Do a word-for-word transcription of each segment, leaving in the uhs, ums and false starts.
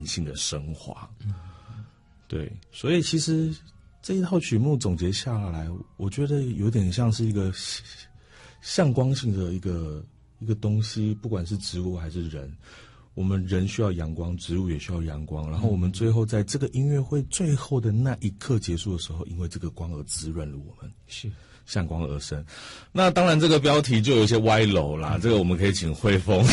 性的升华。嗯，对，所以其实这一套曲目总结下来，我觉得有点像是一个向光性的一个一个东西，不管是植物还是人。我们人需要阳光，植物也需要阳光，然后我们最后在这个音乐会最后的那一刻结束的时候，因为这个光而滋润了我们， 是向光而生。那当然这个标题就有一些歪楼啦，这个我们可以请慧峰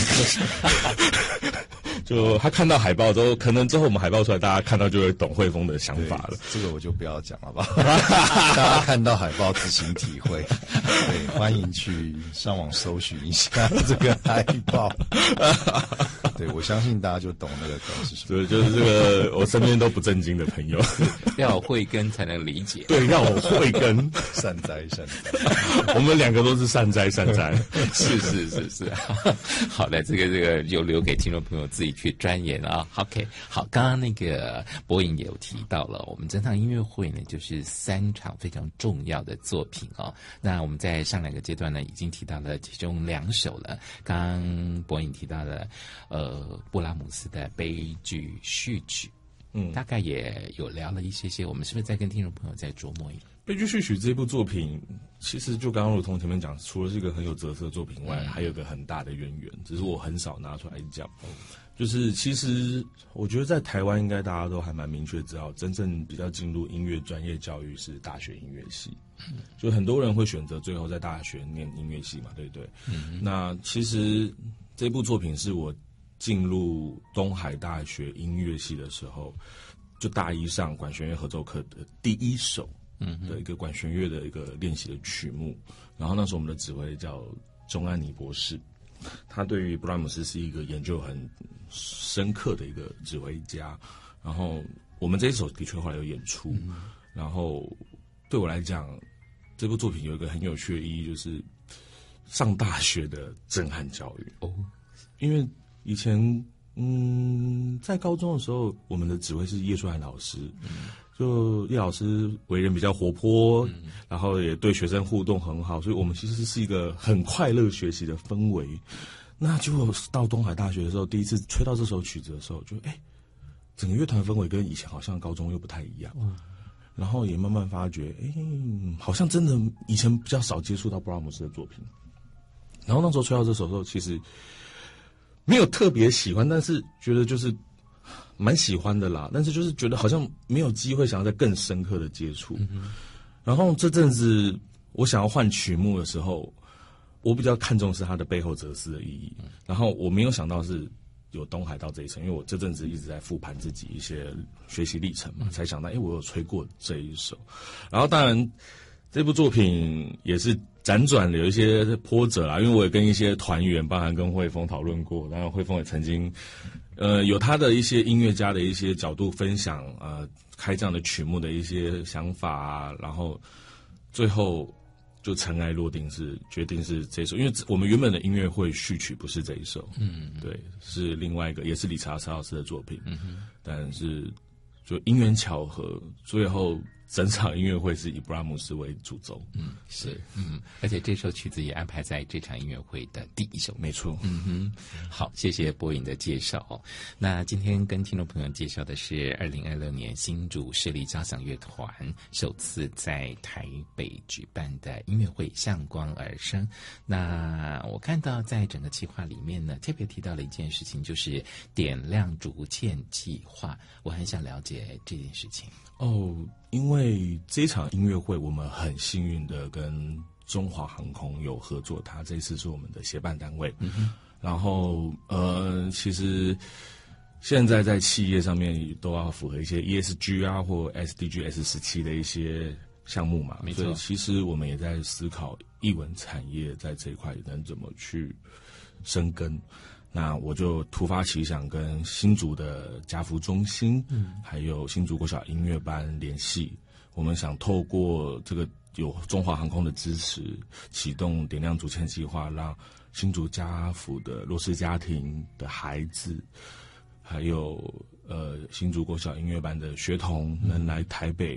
就他看到海报之后，可能之后我们海报出来，大家看到就会懂慧峰的想法了。 这个我就不要讲了吧，大家看到海报自行体会。对，欢迎去上网搜寻一下这个海报。对，我相信大家就懂那个梗是什么。 对，就是这个我身边都不正经的朋友， 要有慧根才能理解。 对，要有慧根， 善哉善哉。 我们两个都是善哉善哉。 是是是是。好的，这个这个就留给听众朋友自己去钻研啊。OK， 好，刚刚那个博颖也有提到了，我们这场音乐会呢，就是三场非常重要的作品哦。那我们在上两个阶段呢，已经提到了其中两首了。刚刚博颖提到了，呃，布拉姆斯的悲剧序曲，嗯，大概也有聊了一些些。我们是不是再跟听众朋友再琢磨一下？ 悲剧序曲这部作品，其实就刚刚如同前面讲，除了是一个很有折射的作品外，嗯、还有一个很大的渊源，只是我很少拿出来讲。就是其实我觉得在台湾应该大家都还蛮明确知道，真正比较进入音乐专业教育是大学音乐系，嗯、就很多人会选择最后在大学念音乐系嘛，对不对？嗯、那其实这部作品是我进入东海大学音乐系的时候，就大一上管弦乐合奏课的第一首的一个管弦乐的一个练习的曲目，然后那时候我们的指挥叫钟安妮博士，他对于布拉姆斯是一个研究很深刻的一个指挥家，然后我们这一首的确后来有演出，嗯、然后对我来讲，这部作品有一个很有趣的意义，就是上大学的震撼教育哦，因为以前嗯在高中的时候，我们的指挥是叶树涵老师。嗯就叶老师为人比较活泼，嗯、然后也对学生互动很好，所以我们其实是一个很快乐学习的氛围。那结果到东海大学的时候，第一次吹到这首曲子的时候，就哎，整个乐团氛围跟以前好像高中又不太一样。嗯、然后也慢慢发觉，哎，好像真的以前比较少接触到布拉姆斯的作品。然后那时候吹到这首的时候，其实没有特别喜欢，但是觉得就是蛮喜欢的啦，但是就是觉得好像没有机会想要再更深刻的接触。嗯、然后这阵子我想要换曲目的时候，我比较看重是它的背后哲思的意义。嗯、然后我没有想到是有东海道这一层，因为我这阵子一直在复盘自己一些学习历程嘛，嗯、才想到，哎，我有吹过这一首。然后当然这部作品也是辗转有一些波折啦，因为我也跟一些团员，包含跟慧峰讨论过，然后慧峰也曾经。呃，有他的一些音乐家的一些角度分享，呃，开这样的曲目的一些想法啊，然后最后就尘埃落定是决定是这首，因为我们原本的音乐会序曲不是这一首，嗯，对，是另外一个，也是理查查老师的作品，嗯哼，但是就因缘巧合，最后整场音乐会是以布拉姆斯为主轴， 嗯，是，嗯，而且这首曲子也安排在这场音乐会的第一首， 没错， 嗯哼，好，谢谢博颖的介绍哦。那今天跟听众朋友介绍的是二零二六年新竹市立交响乐团首次在台北举办的音乐会《向光而生》。那我看到在整个计划里面呢，特别提到了一件事情，就是点亮竹堑计划。我很想了解这件事情哦。因为这场音乐会，我们很幸运的跟中华航空有合作，它这次是我们的协办单位。嗯、然后，呃，其实现在在企业上面都要符合一些 E S G 啊或 S D G S 十七的一些项目嘛， 没错。 所以其实我们也在思考艺文产业在这一块能怎么去生根。那我就突发奇想，跟新竹的家福中心，嗯，还有新竹国小音乐班联系。我们想透过这个有中华航空的支持，启动点亮竹堑计划，让新竹家福的弱势家庭的孩子，还有呃新竹国小音乐班的学童，能来台北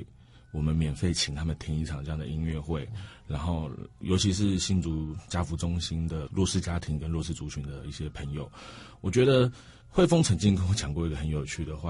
我们免费请他们听一场这样的音乐会，然后尤其是新竹家福中心的弱势家庭跟弱势族群的一些朋友，我觉得慧峰曾经跟我讲过一个很有趣的话。